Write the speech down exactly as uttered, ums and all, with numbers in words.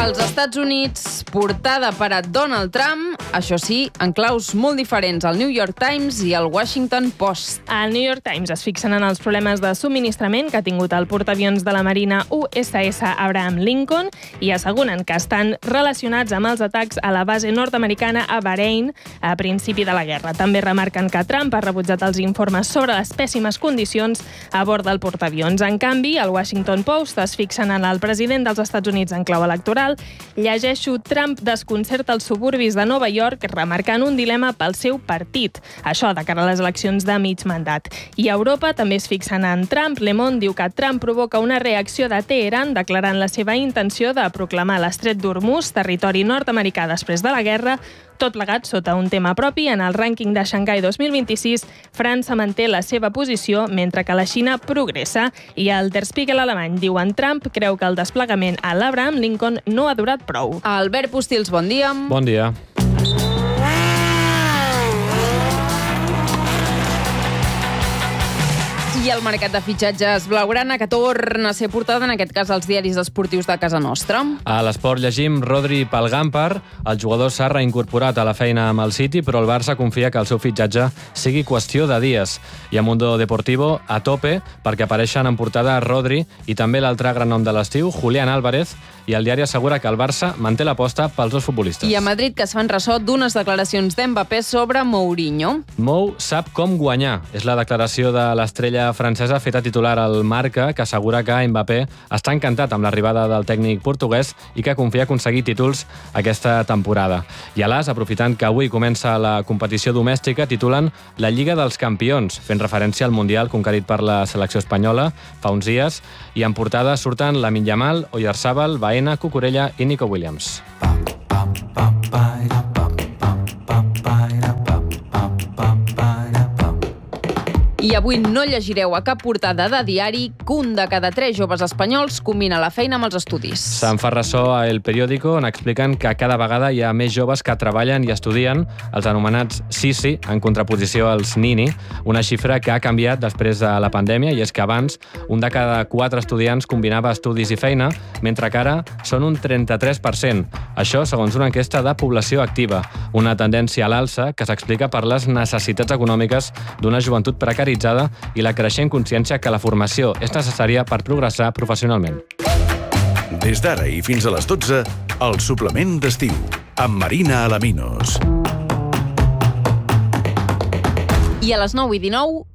Als Estats Units, portada per a Donald Trump, això sí, en claus molt diferents al New York Times i al Washington Post. Al New York Times es fixen en els problemes de subministrament que ha tingut el portaavions de la Marina U S S Abraham Lincoln i asseguren que estan relacionats amb els atacs a la base nord-americana a Bahrein a principi de la guerra. També remarquen que Trump ha rebutjat els informes sobre les pèssimes condicions a bord del portaavions. En canvi, al Washington Post es fixen en el president dels Estats Units en clau electoral. Llegeixo: Trump desconcerta els suburbis de Nova York remarcant un dilema pel seu partit. Això de cara a les eleccions de mig mandat. I a Europa també es fixen en Trump. Le Monde diu que Trump provoca una reacció de Teheran declarant la seva intenció de proclamar l'estret d'Hormuz territori nord-americà després de la guerra, tot plegat sota un tema propi. En el rànquing de Xangai dos mil vint-i-sis, França manté la seva posició mentre que la Xina progressa. I el Der Spiegel alemany diu: en Trump creu que el desplegament a l'Abraham Lincoln no ha durat prou. Albert Postils, bon dia. Bon dia. I el mercat de fitxatges blaugrana, que torna a ser portada, en aquest cas, als diaris esportius de casa nostra. A l'Esport llegim: Rodri pel Gampar. El jugador s'ha reincorporat a la feina amb el City, però el Barça confia que el seu fitxatge sigui qüestió de dies. I a Mundo Deportivo, a tope, perquè apareixen en portada Rodri i també l'altre gran nom de l'estiu, Julián Álvarez, i el diari assegura que el Barça manté l'aposta pels dos futbolistes. I a Madrid, que es fan ressò d'unes declaracions d'Mbappé sobre Mourinho. Mou sap com guanyar. És la declaració de l'estrella francesa feta titular al Marca, que assegura que Mbappé està encantat amb l'arribada del tècnic portuguès i que confia aconseguir títols aquesta temporada. I a l'As, aprofitant que avui comença la competició domèstica, titulen la Lliga dels Campions, fent referència al Mundial conquerit per la selecció espanyola fa uns dies, i en portada surten Lamine Yamal, Oyarzabal, Baena, Cucurella i Nico Williams. I avui no llegireu a cap portada de diari que un de cada tres joves espanyols combina la feina amb els estudis. Se'n fa ressò a El Periódico, on expliquen que cada vegada hi ha més joves que treballen i estudien, els anomenats Sisi, en contraposició als Nini, una xifra que ha canviat després de la pandèmia, i és que abans un de cada quatre estudiants combinava estudis i feina, mentre que ara són un trenta-tres per cent. Això segons una enquesta de població activa, una tendència a l'alça que s'explica per les necessitats econòmiques d'una joventut precaritzada i la creixent consciència que la formació és necessària per progressar professionalment. Des d'ara i fins a les dotze, el suplement d'estiu, amb Marina Alaminos. I a les nou i dinou,